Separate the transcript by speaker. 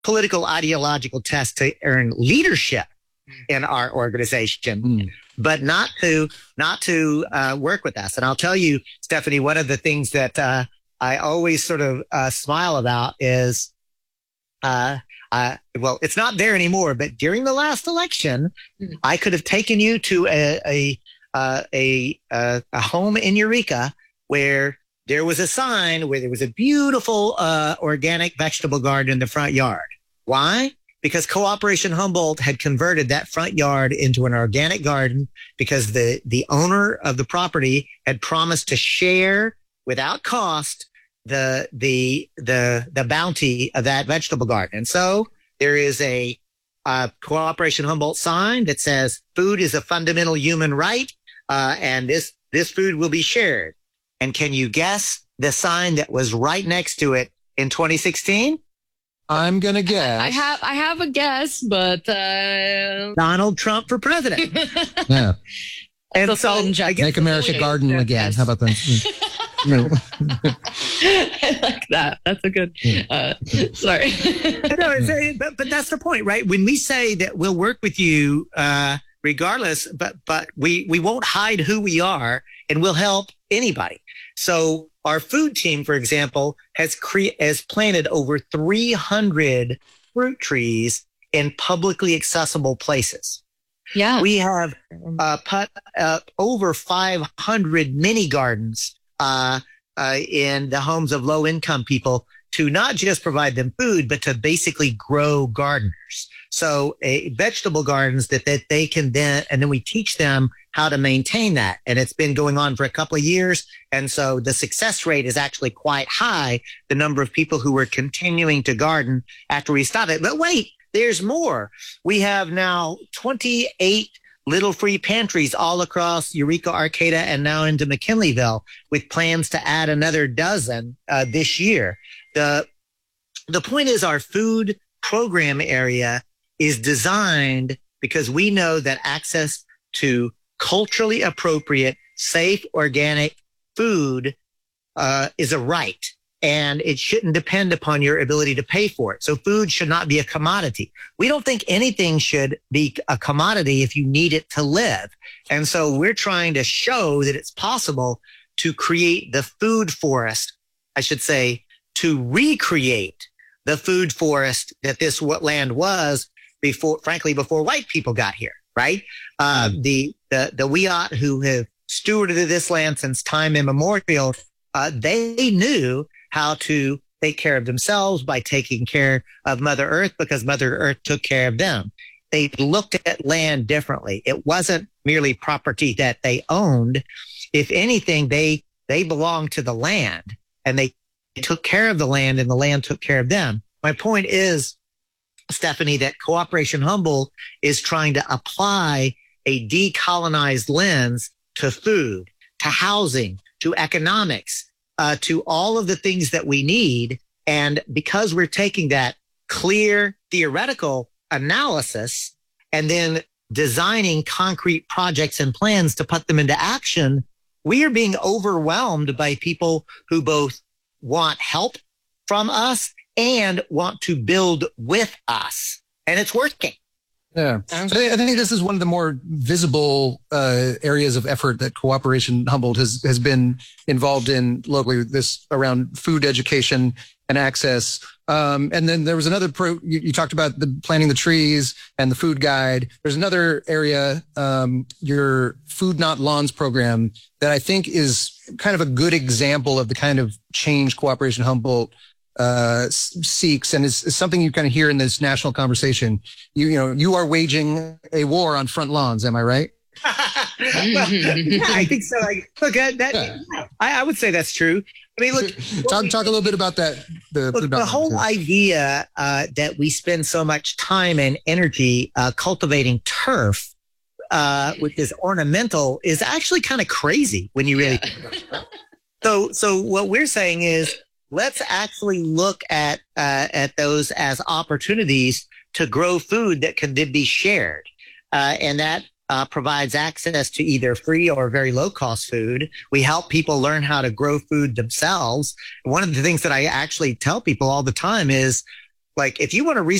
Speaker 1: political ideological test to earn leadership in our organization, but not to work with us. And I'll tell you, Stephanie, one of the things that I always sort of smile about is, well, it's not there anymore, but during the last election, I could have taken you to a home in Eureka where there was a sign where there was a beautiful organic vegetable garden in the front yard. Why? Because Cooperation Humboldt had converted that front yard into an organic garden because the owner of the property had promised to share without cost the bounty of that vegetable garden. And so there is a Cooperation Humboldt sign that says food is a fundamental human right, and this food will be shared. And can you guess the sign that was right next to it in 2016?
Speaker 2: I'm going to guess.
Speaker 3: I have a guess, but
Speaker 1: Donald Trump for president.
Speaker 2: Yeah.
Speaker 1: And so I guess
Speaker 2: Make America Garden again. How about that? No.
Speaker 3: I like that. That's a good. Sorry.
Speaker 1: No, but that's the point, right? When we say that we'll work with you, regardless, but we won't hide who we are, and we'll help anybody. So our food team, for example, has planted over 300 fruit trees in publicly accessible places.
Speaker 3: Yeah.
Speaker 1: We have put up over 500 mini gardens in the homes of low income people to not just provide them food, but to basically grow gardeners. So vegetable gardens that they can then, and then we teach them how to maintain that. And it's been going on for a couple of years. And so the success rate is actually quite high, the number of people who are continuing to garden after we stop it. But wait, there's more. We have now 28 little free pantries all across Eureka, Arcata, and now into McKinleyville, with plans to add another dozen this year. The point is our food program area is designed because we know that access to culturally appropriate, safe, organic food is a right, and it shouldn't depend upon your ability to pay for it. So food should not be a commodity. We don't think anything should be a commodity if you need it to live. And so we're trying to show that it's possible to create the food forest, I should say, to recreate the food forest that this land was before white people got here, right? The Wiyot who have stewarded this land since time immemorial, they knew how to take care of themselves by taking care of Mother Earth because Mother Earth took care of them. They looked at land differently. It wasn't merely property that they owned. If anything, they belonged to the land, and they took care of the land, and the land took care of them. My point is, Stephanie, that Cooperation Humboldt is trying to apply a decolonized lens to food, to housing, to economics, to all of the things that we need. And because we're taking that clear theoretical analysis and then designing concrete projects and plans to put them into action, we are being overwhelmed by people who both want help from us and want to build with us. And it's working.
Speaker 2: Yeah. I think this is one of the more visible areas of effort that Cooperation Humboldt has been involved in locally, this around food education and access. And then there was another you talked about planting the trees and the food guide. There's another area, your Food Not Lawns program, that I think is kind of a good example of the kind of change Cooperation Humboldt seeks, and is something you kind of hear in this national conversation. You are waging a war on front lawns. Am I right?
Speaker 1: Well, yeah, I think so. I would say that's true. I mean, look,
Speaker 2: talk a little bit about that.
Speaker 1: The whole idea that we spend so much time and energy cultivating turf, which is ornamental, is actually kind of crazy when you really. So what we're saying is, let's actually look at those as opportunities to grow food that can then be shared, and that provides access to either free or very low cost food. We help people learn how to grow food themselves. One of the things that I actually tell people all the time is, Like if you want to